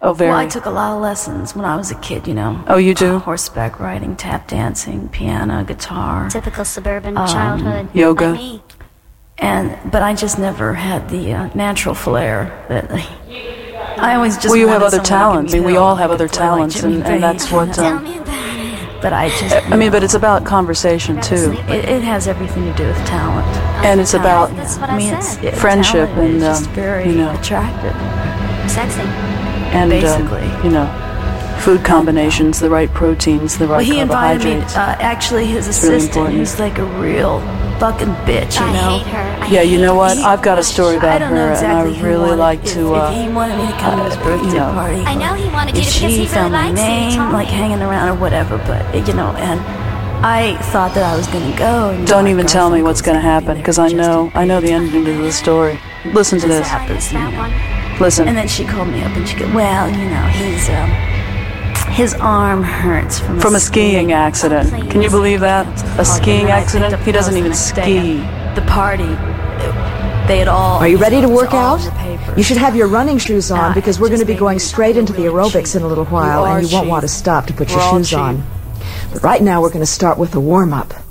Oh, very. Well, I took a lot of lessons when I was a kid, you know. Oh, you do? Horseback riding, tap dancing, piano, guitar. Typical suburban childhood. Yoga. Like me. But I just never had the natural flair that I always just. Well, you have wanted other someone to talents. give I mean, me we pillow, all have other play like talents, Jimmy and Page. that's what. Tell me about it. But I just. I mean, but it's about conversation too, It has everything to do with talent. and it's about That's what I I mean, said. friendship talent is and, just very you know. attractive. Sexy. and basically. you know, food combinations, the right proteins, the right Well, he invited me. carbohydrates. Actually, his really assistant, important. who's like a real fucking bitch, you know. I hate her. I Yeah, hate you know what? He- I've got a story I about don't know her, exactly and I who really wanted- like to. If he wanted me to come to his birthday you know. party, I know he wanted you if to because she he found really my likes you. He name, told like me. hanging around or whatever, but you know, and I thought that I was gonna go. And Don't my even tell me Garfunkel's what's going to gonna be happen, there because I just know in the ending to the story. Listen to this. I missed that one. Listen. And then she called me up and she goes, well, you know, his arm hurts From a skiing accident. Can you believe that? A skiing accident? He doesn't even ski. The party, they had all. Are you ready to it was work all out? in the paper. You should have your running shoes on because we're going to be going straight into the aerobics in a little while, You are and you won't cheap. want to stop to put your We're all shoes cheap. on. But right now we're going to start with a warm-up.